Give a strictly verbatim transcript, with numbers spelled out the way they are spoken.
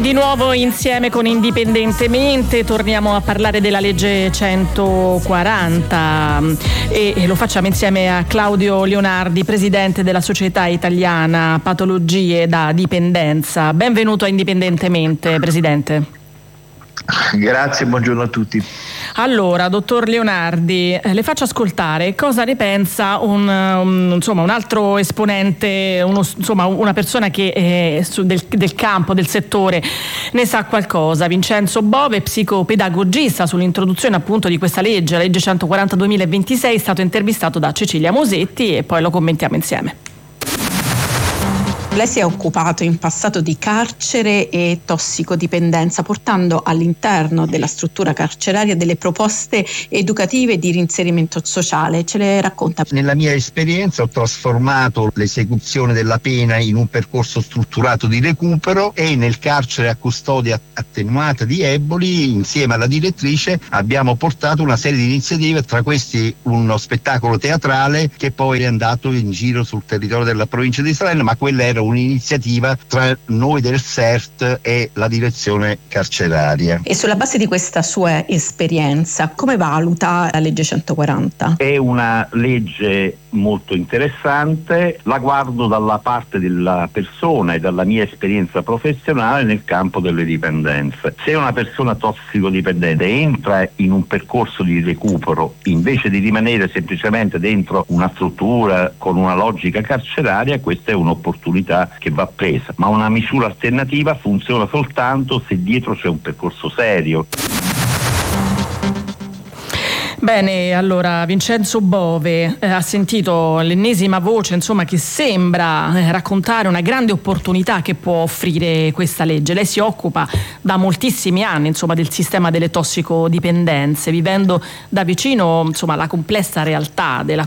Di nuovo insieme con Indipendentemente torniamo a parlare della legge centoquaranta e, e lo facciamo insieme a Claudio Leonardi, presidente della Società Italiana Patologie da Dipendenza. Benvenuto a Indipendentemente, presidente. Grazie, buongiorno a tutti. Allora, dottor Leonardi, eh, le faccio ascoltare cosa ne pensa un, um, insomma, un altro esponente, uno, insomma, una persona che eh, su, del, del campo, del settore, ne sa qualcosa. Vincenzo Bove, psicopedagogista, sull'introduzione appunto di questa legge, la legge centoquaranta duemilaventisei, è stato intervistato da Cecilia Mosetti e poi lo commentiamo insieme. Lei si è occupato in passato di carcere e tossicodipendenza, portando all'interno della struttura carceraria delle proposte educative di reinserimento sociale. Ce le racconta? Nella mia esperienza ho trasformato l'esecuzione della pena in un percorso strutturato di recupero e nel carcere a custodia attenuata di Eboli, insieme alla direttrice, abbiamo portato una serie di iniziative, tra questi uno spettacolo teatrale che poi è andato in giro sul territorio della provincia di Salerno, ma quella era un'iniziativa tra noi del S E R T e la direzione carceraria. E sulla base di questa sua esperienza, come valuta la legge centoquaranta? È una legge molto interessante, la guardo dalla parte della persona e dalla mia esperienza professionale nel campo delle dipendenze. Se una persona tossicodipendente entra in un percorso di recupero, invece di rimanere semplicemente dentro una struttura con una logica carceraria, questa è un'opportunità che va presa, ma una misura alternativa funziona soltanto se dietro c'è un percorso serio. Bene, allora Vincenzo Bove eh, ha sentito l'ennesima voce, insomma, che sembra eh, raccontare una grande opportunità che può offrire questa legge. Lei si occupa da moltissimi anni, insomma, del sistema delle tossicodipendenze, vivendo da vicino, insomma, la complessa realtà della